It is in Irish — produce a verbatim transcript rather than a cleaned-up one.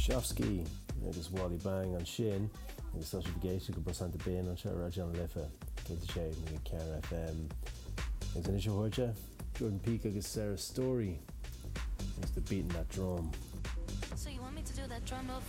Shafsky agus Wally Bang an sin agus tá sé géisi go Santa Bain an se radio an lifa cé sé mé C F M agus in is hoirte Jordan Peake agus Sarah Story is the beating that drum. So you want me to do that drum roll